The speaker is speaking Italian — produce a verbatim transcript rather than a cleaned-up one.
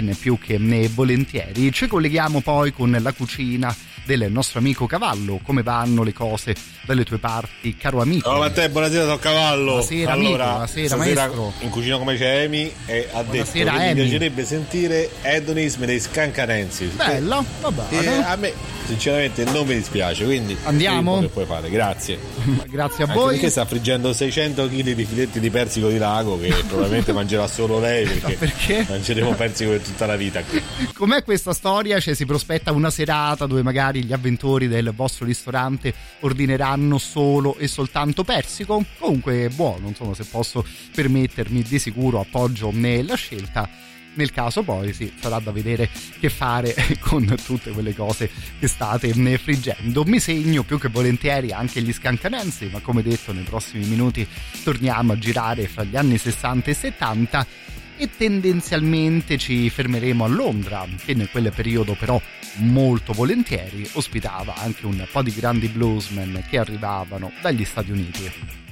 ben più che né volentieri. Ci colleghiamo poi con la cucina del nostro amico Cavallo. Come vanno le cose dalle tue parti, caro amico? Ciao Matteo, buonasera, sono Cavallo. Buonasera allora, amico, buonasera maestro. In cucina come c'è Amy e ha Buonasera, detto che Amy. mi piacerebbe sentire Hedonism dei Scancanensi. Bello, va bene. E a me sinceramente non mi dispiace, quindi andiamo. Che puoi fare? Grazie. Grazie a Anche voi. perché sta friggendo seicento chili di filetti di persico di lago che probabilmente mangerà solo lei, perché, perché? mangeremo persico per tutta la vita qui. Com'è questa storia? Cioè, si prospetta una serata dove magari gli avventori del vostro ristorante ordineranno solo e soltanto persico? Comunque buono, insomma, se posso permettermi, di sicuro appoggio me la scelta. Nel caso poi sì, sarà da vedere che fare con tutte quelle cose che state friggendo. Mi segno più che volentieri anche gli Scancanensi, ma come detto nei prossimi minuti torniamo a girare fra gli anni sessanta e settanta e tendenzialmente ci fermeremo a Londra, che in quel periodo però molto volentieri ospitava anche un po' di grandi bluesmen che arrivavano dagli Stati Uniti.